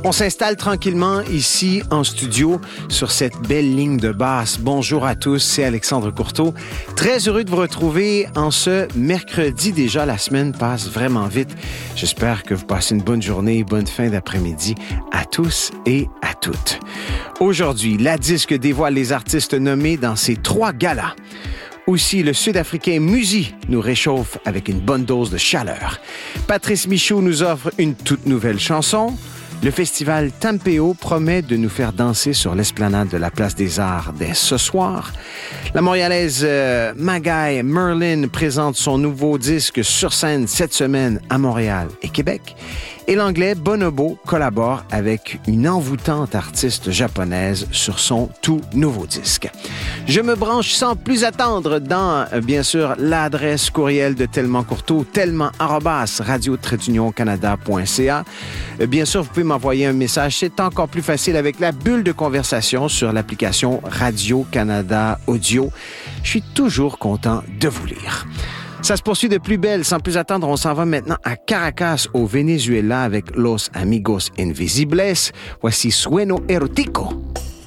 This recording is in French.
On s'installe tranquillement ici en studio sur cette belle ligne de basse. Bonjour à tous, c'est Alexandre Courteau. Très heureux de vous retrouver en ce mercredi déjà. La semaine passe vraiment vite. J'espère que vous passez une bonne journée, bonne fin d'après-midi à tous et à toutes. Aujourd'hui, la disque dévoile les artistes nommés dans ces 3 galas. Aussi, le Sud-Africain Musi nous réchauffe avec une bonne dose de chaleur. Patrice Michaud nous offre une toute nouvelle chanson. Le festival Tampéo promet de nous faire danser sur l'esplanade de la Place des Arts dès ce soir. La Montréalaise Magaï Merlin présente son nouveau disque sur scène cette semaine à Montréal et Québec. Et l'Anglais Bonobo collabore avec une envoûtante artiste japonaise sur son tout nouveau disque. Je me branche sans plus attendre dans, bien sûr, l'adresse courriel de Tellement Courteau, tellement@radio-canada.ca. Bien sûr, vous pouvez m'envoyer un message. C'est encore plus facile avec la bulle de conversation sur l'application Radio-Canada Audio. Je suis toujours content de vous lire. Ça se poursuit de plus belle. Sans plus attendre, on s'en va maintenant à Caracas, au Venezuela, avec Los Amigos Invisibles. Voici Sueno Erotico.